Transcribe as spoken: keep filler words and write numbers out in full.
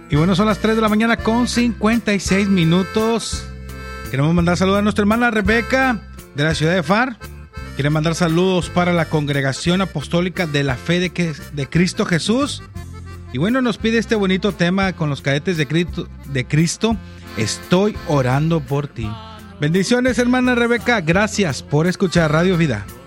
Y bueno, son las tres de la mañana con cincuenta y seis minutos. Queremos mandar saludos a nuestra hermana Rebeca de la ciudad de Far. Quiere mandar saludos para la Congregación Apostólica de la Fe de, que, de Cristo Jesús. Y bueno, nos pide este bonito tema con los cadetes de Cristo, de Cristo. Estoy orando por ti. Bendiciones, hermana Rebeca. Gracias por escuchar Radio Vida.